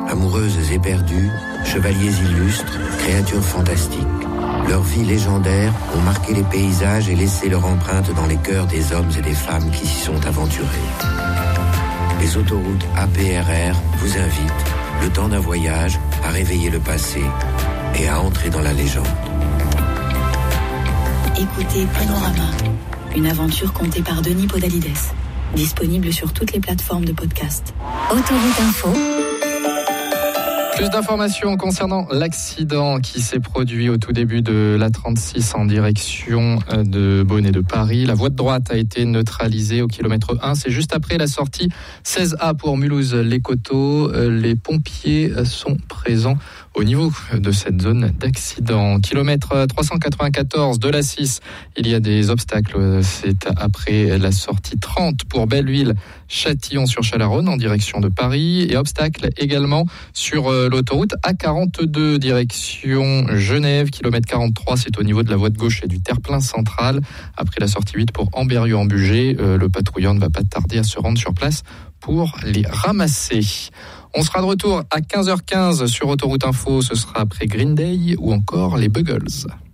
Amoureuses éperdues, chevaliers illustres, créatures fantastiques. Leurs vies légendaires ont marqué les paysages et laissé leur empreinte dans les cœurs des hommes et des femmes qui s'y sont aventurés. Les autoroutes APRR vous invitent, le temps d'un voyage, à réveiller le passé et à entrer dans la légende. Écoutez Panorama, une aventure contée par Denis Podalides. Disponible sur toutes les plateformes de podcast. Autoroute Info. Plus d'informations concernant l'accident qui s'est produit au tout début de l'A36 en direction de Beaune et de Paris. La voie de droite a été neutralisée au kilomètre 1. C'est juste après la sortie 16A pour Mulhouse-les-Coteaux. Les pompiers sont présents au niveau de cette zone d'accident. Kilomètre 394 de l'A6, il y a des obstacles. C'est après la sortie 30 pour Belleville-Châtillon-sur-Chalaronne en direction de Paris. Et obstacle également sur l'autoroute A42 direction Genève. Kilomètre 43, c'est au niveau de la voie de gauche et du terre-plein central. Après la sortie 8 pour Amberieu-en-Bugey, le patrouilleur ne va pas tarder à se rendre sur place pour les ramasser. On sera de retour à 15h15 sur Autoroute Info. Ce sera après Green Day ou encore les Buggles.